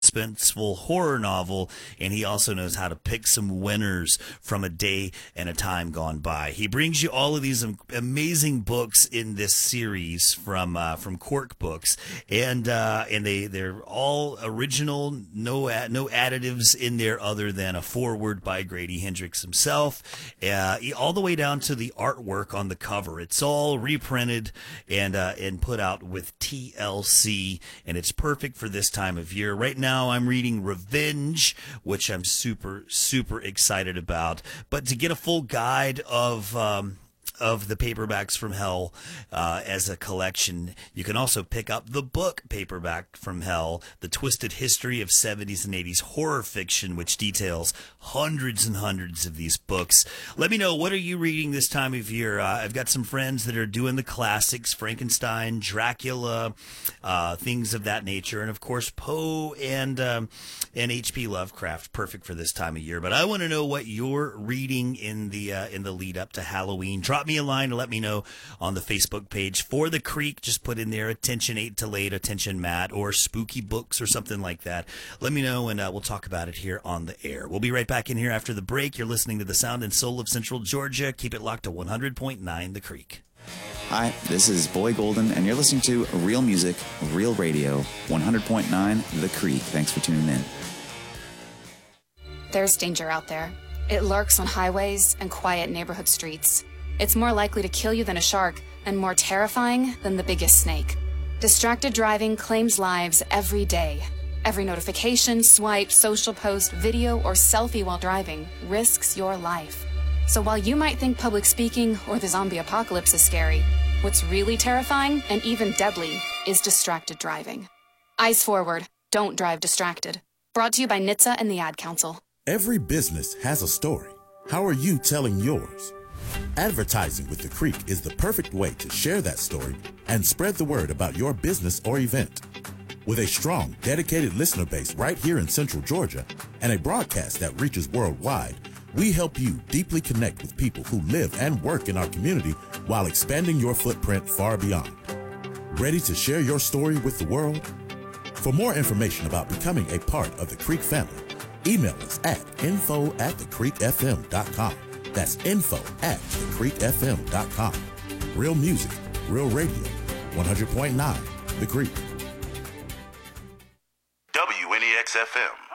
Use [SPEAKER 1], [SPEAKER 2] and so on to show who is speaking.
[SPEAKER 1] suspenseful horror novel, and he also knows how to pick some winners from a day and a time gone by. He brings you all of these amazing books in this series from Quirk Books, and they're all original, no additives in there other than a foreword by Grady Hendrix himself, all the way down to the artwork on the cover. It's all reprinted and put out with TLC, and it's perfect for this time of year. Right now, I'm reading Revenge, which I'm super, super excited about. But to get a full guide of the Paperbacks from Hell as a collection, you can also pick up the book Paperback from Hell, The Twisted History of 70s and 80s Horror Fiction, which details hundreds and hundreds of these books. Let me know, what are you reading this time of year? I've got some friends that are doing the classics, Frankenstein, Dracula, things of that nature, and of course Poe and H.P. Lovecraft, perfect for this time of year. But I want to know what you're reading in the lead up to Halloween. Drop me a line to let me know on the Facebook page for the Creek. Just put in there attention 8 to late, attention Matt, or spooky books or something like that. Let me know, and we'll talk about it here on the air. We'll be right back in here after the break. You're listening to the sound and soul of Central Georgia. Keep it locked to 100.9 The Creek.
[SPEAKER 2] Hi, this is Boy Golden, and you're listening to Real Music, Real Radio, 100.9 The Creek. Thanks for tuning in.
[SPEAKER 3] There's danger out there. It lurks on highways and quiet neighborhood streets. It's more likely to kill you than a shark, and more terrifying than the biggest snake. Distracted driving claims lives every day. Every notification, swipe, social post, video, or selfie while driving risks your life. So while you might think public speaking or the zombie apocalypse is scary, what's really terrifying and even deadly is distracted driving. Eyes forward, don't drive distracted. Brought to you by NHTSA and the Ad Council.
[SPEAKER 4] Every business has a story. How are you telling yours? Advertising with the Creek is the perfect way to share that story and spread the word about your business or event. With a strong, dedicated listener base right here in Central Georgia and a broadcast that reaches worldwide, we help you deeply connect with people who live and work in our community while expanding your footprint far beyond. Ready to share your story with the world? For more information about becoming a part of the Creek family, email us at info@thecreekfm.com. That's info@thecreekfm.com. Real music, real radio, 100.9 The Creek.
[SPEAKER 5] WNEX FM.